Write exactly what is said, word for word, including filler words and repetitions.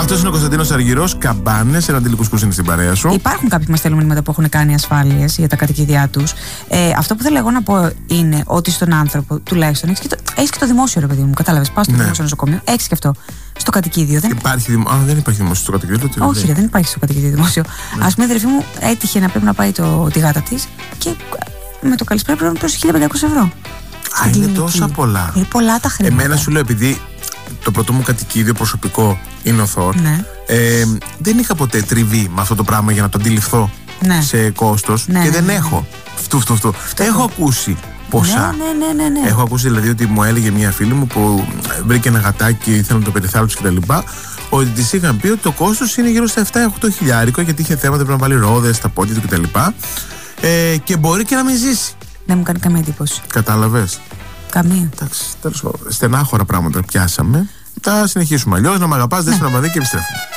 Αυτός είναι ο Κωνσταντίνος Αργυρός. Καμπάνες, ένα αντιλικουσκούς είναι στην παρέα σου. Υπάρχουν κάποιοι που μας στέλνουν μηνύματα που έχουν κάνει ασφάλειες για τα κατοικίδια τους. Ε, αυτό που θέλω εγώ να πω είναι ότι στον άνθρωπο, τουλάχιστον, έχεις και το, έχεις και το δημόσιο, ρε παιδί μου. Κατάλαβες, πας στο Ναι. δημόσιο νοσοκομείο, έχεις και αυτό. Στο κατοικίδιο δεν υπάρχει. Δημο... Α, δεν υπάρχει δημόσιο στο κατοικίδιο. Το Όχι, ρε, δεν υπάρχει στο κατοικίδιο δημόσιο. Ναι. Ας πούμε, η αδερφή μου έτυχε να πρέπει να πάει το, τη γάτα της και με το καλησπέρα πρέπει να πληρώσει χίλια πεντακόσια ευρώ. Α, είναι τόσα πολλά. Είναι πολλά τα χρήματα. Εμένα σου λέω, επειδή το πρώτο μου κατοικίδιο προσωπικό είναι ο Θόρ, ναι. ε, δεν είχα ποτέ τριβή με αυτό το πράγμα για να το αντιληφθώ ναι. σε κόστος ναι, και ναι, δεν ναι, έχω. Φτου, φτου, φτου. φτου. Έχω ακούσει ποσά. Ναι, ναι, ναι, ναι, ναι. Έχω ακούσει δηλαδή ότι μου έλεγε μια φίλη μου που βρήκε ένα γατάκι και ήθελε να το περιθάλψει κτλ. Ότι της είχαν πει ότι το κόστος είναι γύρω στα επτά οκτώ χιλιάρικο, γιατί είχε θέματα, πρέπει να βάλει ρόδες στα πόδια του κτλ. Ε, και μπορεί και να μην ζήσει. Δεν μου κάνει καμία εντύπωση. Κατάλαβες. Καμία. Εντάξει, τέλος πάντων. Στενάχωρα πράγματα πιάσαμε. Θα συνεχίσουμε αλλιώς. Να μ' αγαπάς, δεν ναι. και επιστρέφουμε.